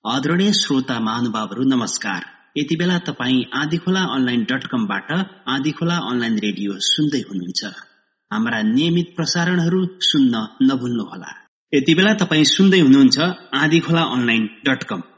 आदरणीय श्रोता महानुभावहरू नमस्कार। यति बेला तपाई आँधीखोला online.com बाट आँधीखोला अनलाइन रेडियो सुन्दै हुनुहुन्छ। हाम्रा नियमित प्रसारणहरू सुन्न नभुल्नुहोला। यति बेला तपाई सुन्दै हुनुहुन्छ आँधीखोला online.com।